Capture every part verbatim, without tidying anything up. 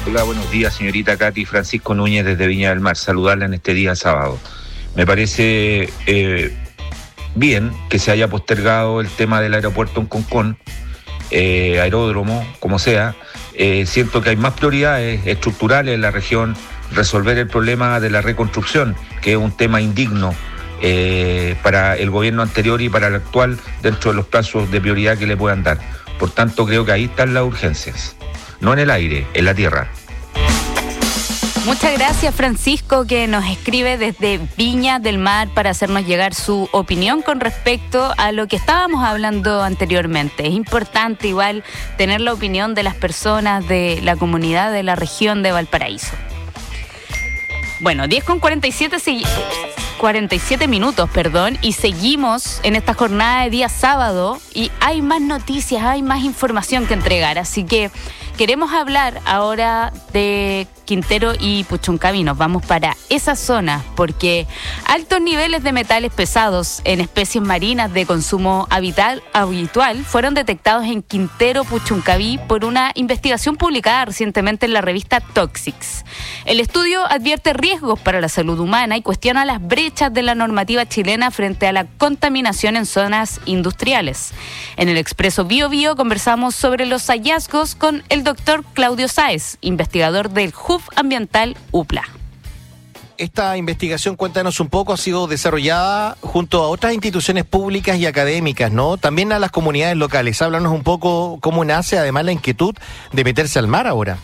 Hola, buenos días, señorita Katy. Francisco Núñez desde Viña del Mar. Saludarla en este día sábado. Me parece eh, bien que se haya postergado el tema del aeropuerto en Concón, eh, aeródromo, como sea. Eh, siento que hay más prioridades estructurales en la región, resolver el problema de la reconstrucción, que es un tema indigno eh, para el gobierno anterior y para el actual, dentro de los plazos de prioridad que le puedan dar. Por tanto, creo que ahí están las urgencias. No en el aire, en la tierra. Muchas gracias, Francisco, que nos escribe desde Viña del Mar para hacernos llegar su opinión con respecto a lo que estábamos hablando anteriormente. Es importante igual tener la opinión de las personas de la comunidad de la región de Valparaíso. Bueno, diez con cuarenta y siete, cuarenta y siete minutos, perdón, y seguimos en esta jornada de día sábado y hay más noticias, hay más información que entregar, así que queremos hablar ahora de Quintero y Puchuncaví. Nos vamos para esa zona porque altos niveles de metales pesados en especies marinas de consumo habitual, habitual fueron detectados en Quintero, Puchuncaví por una investigación publicada recientemente en la revista Toxics. El estudio advierte riesgos para la salud humana y cuestiona las brechas de la normativa chilena frente a la contaminación en zonas industriales. En el Expreso Bio Bio conversamos sobre los hallazgos con el doctor Claudio Sáez, investigador del Hub Ambiental U P L A. Esta investigación, cuéntanos un poco, ha sido desarrollada junto a otras instituciones públicas y académicas, ¿no? También a las comunidades locales. Háblanos un poco cómo nace además la inquietud de meterse al mar ahora.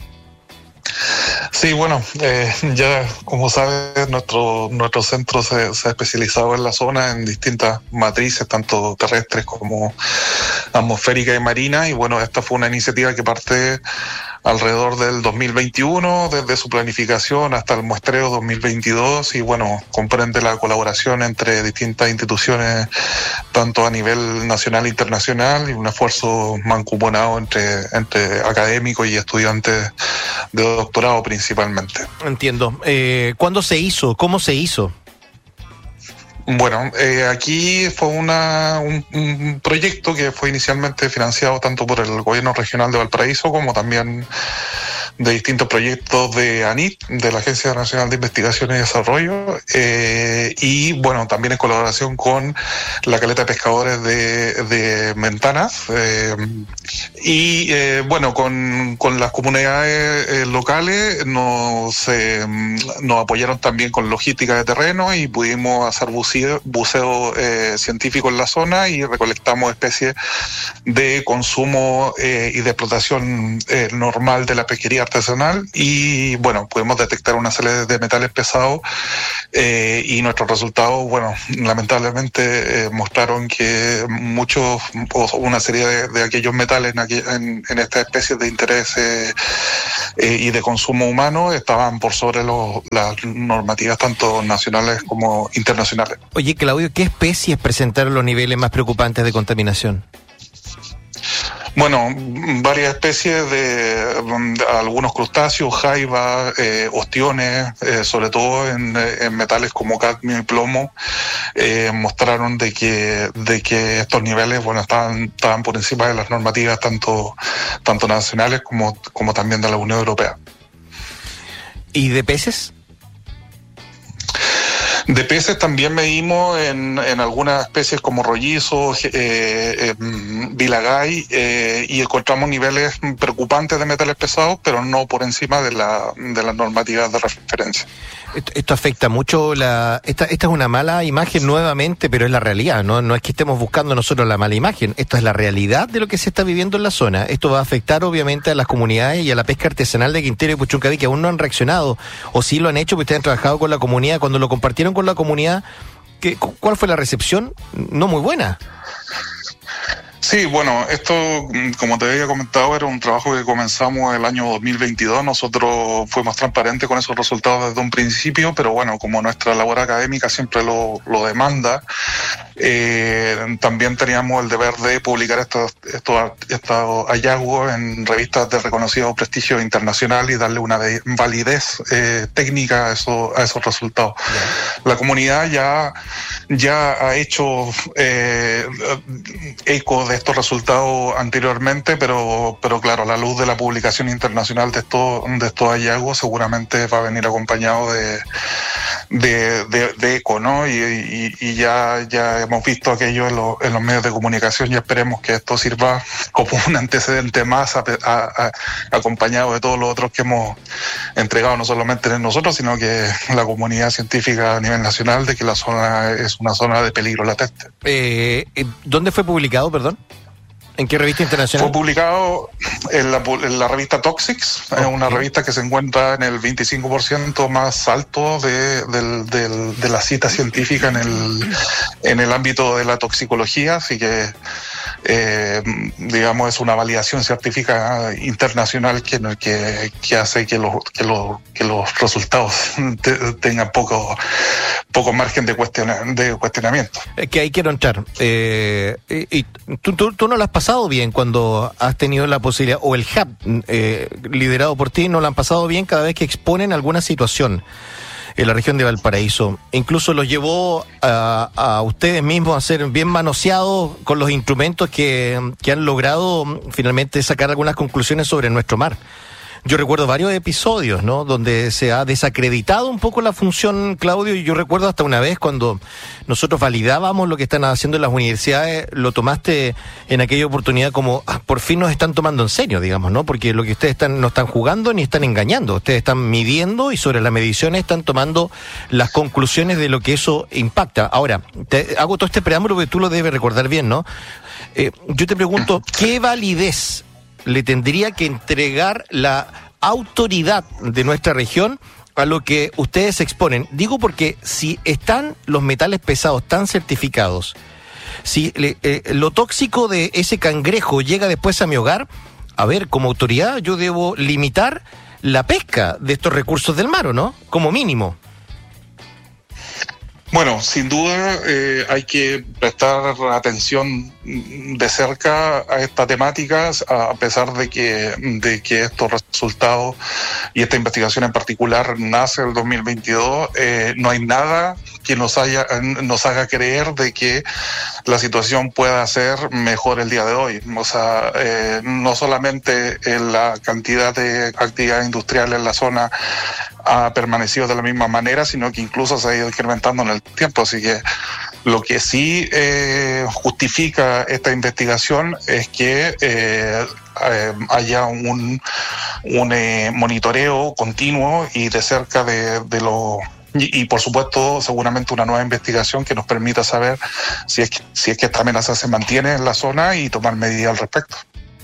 Sí, bueno, eh, ya como sabes, nuestro nuestro centro se, se ha especializado en la zona en distintas matrices, tanto terrestres como atmosféricas y marinas, y bueno, esta fue una iniciativa que parte alrededor del dos mil veintiuno, desde su planificación hasta el muestreo dos mil veintidós, y bueno, comprende la colaboración entre distintas instituciones, tanto a nivel nacional e internacional, y un esfuerzo mancomunado entre, entre académicos y estudiantes de doctorado principalmente. Entiendo. Eh, ¿Cuándo se hizo? ¿Cómo se hizo? Bueno, eh, aquí fue una, un, un proyecto que fue inicialmente financiado tanto por el gobierno regional de Valparaíso como también de distintos proyectos de ANIT, de la Agencia Nacional de Investigación y Desarrollo, eh, y bueno, también en colaboración con la Caleta de Pescadores de, de Ventanas, eh, y eh, bueno, con, con las comunidades eh, locales nos, eh, nos apoyaron también con logística de terreno y pudimos hacer buceo, buceo eh, científico en la zona y recolectamos especies de consumo eh, y de explotación eh, normal de la pesquería artesanal, y bueno, pudimos detectar una serie de metales pesados eh, y nuestros resultados, bueno, lamentablemente eh, mostraron que muchos o una serie de, de aquellos metales en, aquí, en, en estas especies de interés eh, eh, y de consumo humano estaban por sobre los, las normativas tanto nacionales como internacionales. Oye, Claudio, ¿qué especies presentaron los niveles más preocupantes de contaminación? Bueno, varias especies de, de algunos crustáceos, jaivas, eh, ostiones, eh, sobre todo en, en metales como cadmio y plomo, eh, mostraron de que de que estos niveles, bueno, estaban estaban por encima de las normativas tanto tanto nacionales como como también de la Unión Europea. ¿Y de peces? De peces también medimos en, en algunas especies como rollizos, eh, eh, vilagay, eh, y encontramos niveles preocupantes de metales pesados, pero no por encima de la de las normativas de referencia. Esto, esto afecta mucho, la esta, esta es una mala imagen nuevamente, pero es la realidad, ¿no? No es que estemos buscando nosotros la mala imagen, esto es la realidad de lo que se está viviendo en la zona. Esto va a afectar obviamente a las comunidades y a la pesca artesanal de Quintero y Puchuncaví, que aún no han reaccionado, o sí lo han hecho, porque ustedes han trabajado con la comunidad. Cuando lo compartieron con la comunidad, ¿qué, ¿cuál fue la recepción? No muy buena. Sí, bueno, esto, como te había comentado, era un trabajo que comenzamos el año dos mil veintidós. Nosotros fuimos transparentes con esos resultados desde un principio, pero bueno, como nuestra labor académica siempre lo, lo demanda, Eh, también teníamos el deber de publicar estos, estos, estos hallazgos en revistas de reconocido prestigio internacional y darle una validez eh, técnica a, eso, a esos resultados. Yeah. La comunidad ya, ya ha hecho eh, eco de estos resultados anteriormente, pero, pero claro, la luz de la publicación internacional de estos, de estos hallazgos seguramente va a venir acompañado de, de, de, de eco, ¿no? Y, y, y ya, ya hemos visto aquello en, lo, en los medios de comunicación y esperemos que esto sirva como un antecedente más a, a, a, acompañado de todos los otros que hemos entregado, no solamente nosotros, sino que la comunidad científica a nivel nacional, de que la zona es una zona de peligro latente. Eh, ¿Dónde fue publicado, perdón? ¿En qué revista internacional? Fue publicado en la, en la revista Toxics, okay. Es una revista que se encuentra en el veinticinco por ciento más alto de, de, de, de la cita científica en el, en el ámbito de la toxicología, así que eh, digamos es una validación científica internacional que, que, que hace que los, que, los, que los resultados te, tengan poco, poco margen de, cuestiona, de cuestionamiento. Es que ahí quiero entrar. Eh, y, y tú, tú, tú no lo has pasado bien cuando has tenido la posibilidad, o el hub eh, liderado por ti, no lo han pasado bien cada vez que exponen alguna situación en la región de Valparaíso. Incluso los llevó a, a ustedes mismos a ser bien manoseados con los instrumentos que, que han logrado finalmente sacar algunas conclusiones sobre nuestro mar. Yo recuerdo varios episodios, ¿no?, donde se ha desacreditado un poco la función, Claudio, y yo recuerdo hasta una vez cuando nosotros validábamos lo que están haciendo en las universidades, lo tomaste en aquella oportunidad como, ah, por fin nos están tomando en serio, digamos, ¿no? Porque lo que ustedes están, no están jugando ni están engañando, ustedes están midiendo y sobre las mediciones están tomando las conclusiones de lo que eso impacta. Ahora, te hago todo este preámbulo que tú lo debes recordar bien, ¿no? Eh, yo te pregunto, ¿qué validez le tendría que entregar la autoridad de nuestra región a lo que ustedes exponen? Digo porque si están los metales pesados tan certificados, si le, eh, lo tóxico de ese cangrejo llega después a mi hogar, a ver, como autoridad yo debo limitar la pesca de estos recursos del mar, ¿o no? Como mínimo. Bueno, sin duda eh, hay que prestar atención de cerca a estas temáticas, a pesar de que, de que estos resultados y esta investigación en particular nace en el dos mil veintidós. Eh, no hay nada que nos, haya, nos haga creer de que la situación pueda ser mejor el día de hoy. O sea, eh, no solamente en la cantidad de actividad industrial en la zona ha permanecido de la misma manera, sino que incluso se ha ido incrementando en el tiempo. Así que lo que sí eh, justifica esta investigación es que eh, eh, haya un, un eh, monitoreo continuo y de cerca de, de lo y, y por supuesto seguramente una nueva investigación que nos permita saber si es que, si es que esta amenaza se mantiene en la zona y tomar medidas al respecto.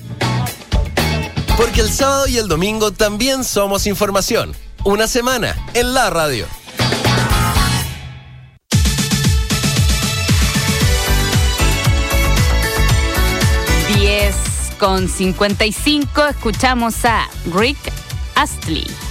Porque el sábado y el domingo también somos información. Una semana en la radio. diez con cincuenta y cinco, escuchamos a Rick Astley.